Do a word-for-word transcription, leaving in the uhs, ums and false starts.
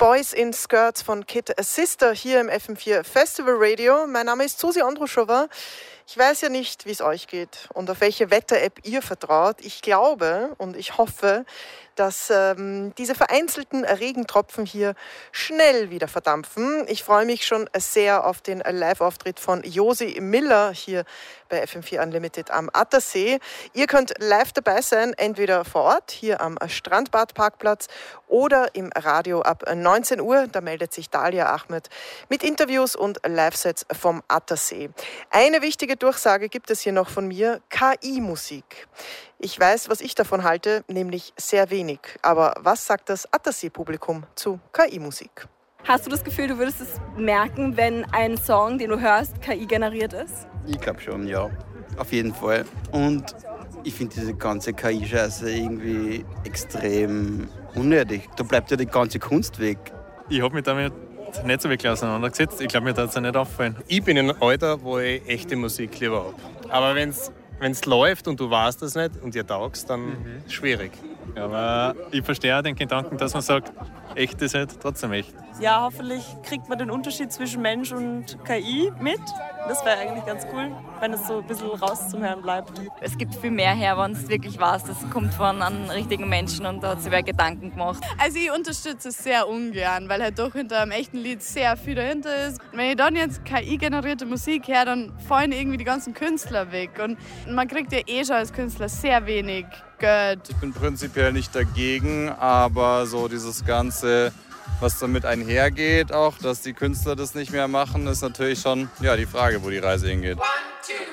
Boys in Skirts von Kid Sister hier im F M vier Festival Radio. Mein Name ist Susi Andruschova. Ich weiß ja nicht, wie es euch geht und auf welche Wetter-App ihr vertraut. Ich glaube und ich hoffe, dass ähm, diese vereinzelten Regentropfen hier schnell wieder verdampfen. Ich freue mich schon sehr auf den Live-Auftritt von Josi Miller hier bei F M vier Unlimited am Attersee. Ihr könnt live dabei sein, entweder vor Ort, hier am Strandbadparkplatz oder im Radio ab neunzehn Uhr. Da meldet sich Dalia Ahmed mit Interviews und Live-Sets vom Attersee. Eine wichtige Durchsage gibt es hier noch von mir, K I-Musik. Ich weiß, was ich davon halte, nämlich sehr wenig. Aber was sagt das Attersee-Publikum zu K I-Musik? Hast du das Gefühl, du würdest es merken, wenn ein Song, den du hörst, K I generiert ist? Ich glaube schon, ja. Auf jeden Fall. Und ich finde diese ganze K I-Scheiße irgendwie extrem unnötig. Da bleibt ja die ganze Kunst weg. Ich habe mich damit nicht so wirklich auseinandergesetzt. Ich glaube, mir darf es nicht auffallen. Ich bin in einem Alter, wo ich echte Musik lieber habe. Aber wenn es läuft und du weißt das nicht und dir taugst, dann mhm. schwierig. Ja, aber ich verstehe auch den Gedanken, dass man sagt, echt ist halt trotzdem echt. Ja, hoffentlich kriegt man den Unterschied zwischen Mensch und K I mit. Das wäre eigentlich ganz cool, wenn es so ein bisschen raus zum Hören bleibt. Es gibt viel mehr her, wenn es wirklich was. Das kommt von einem richtigen Menschen und da hat sich wer Gedanken gemacht. Also ich unterstütze es sehr ungern, weil halt doch hinter einem echten Lied sehr viel dahinter ist. Wenn ich dann jetzt K I-generierte Musik höre, dann fallen irgendwie die ganzen Künstler weg. Und man kriegt ja eh schon als Künstler sehr wenig Geld. Ich bin prinzipiell nicht dagegen, aber so dieses Ganze, was damit einhergeht, auch, dass die Künstler das nicht mehr machen, ist natürlich schon ja, die Frage, wo die Reise hingeht.